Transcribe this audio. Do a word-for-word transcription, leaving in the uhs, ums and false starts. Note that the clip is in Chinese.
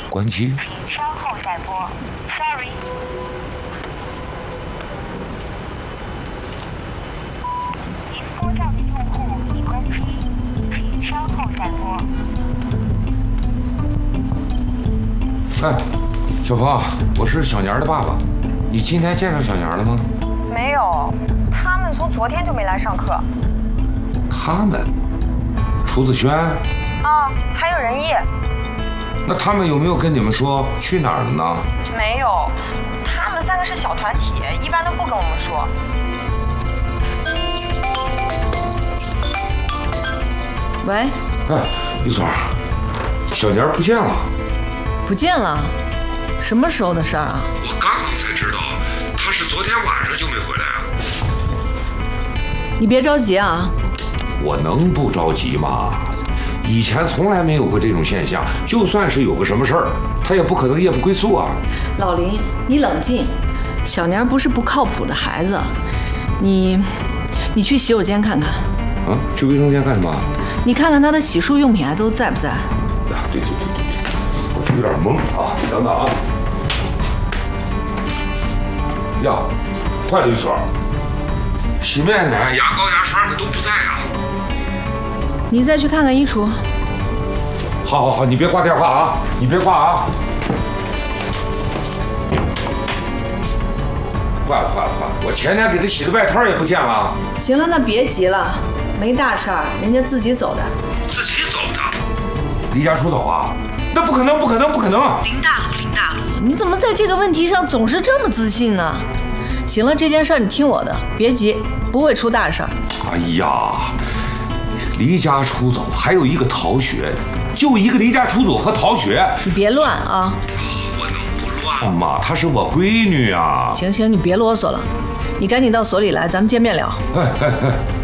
关机。 请稍后再拨 ，sorry。您拨叫的用户已关机，请稍后再拨。 哎，小芳，我是小年的爸爸，你今天见上小年了吗？ 没有，他们从昨天就没来上课。 他们？楚子轩？ 啊，还有任烨。 那他们有没有跟你们说去哪儿了呢？ 没有，他们三个是小团体，一般都不跟我们说。 喂。 哎，玉总，小年不见了。 不见了？什么时候的事儿啊？ 我刚刚才知道，他是昨天晚上就没回来啊。 你别着急啊。 我能不着急吗？以前从来没有过这种现象，就算是有个什么事儿，他也不可能夜不归宿啊。 老林，你冷静，小年不是不靠谱的孩子，你，你去洗手间看看。 啊？去卫生间干什么？ 你看看他的洗漱用品还都在不在？ 啊，对对对对对，我这有点懵啊，你等等啊。呀，坏了，玉锁，洗面奶、牙膏、牙刷可都不在啊。 你再去看看衣橱。 好好好，你别挂电话啊，你别挂啊。坏了坏了坏了，我前天给他洗的外套也不见了。 行了，那别急了，没大事儿，人家自己走的。 自己走的？离家出走啊？那不可能不可能不可能！ 林大鲁，林大鲁，你怎么在这个问题上总是这么自信呢？行了，这件事你听我的，别急，不会出大事儿。 哎呀，离家出走还有一个逃学，就一个离家出走和逃学。 你别乱啊！ 我能不乱吗？她是我闺女啊！ 行行，你别啰嗦了，你赶紧到所里来，咱们见面聊。 哎哎哎！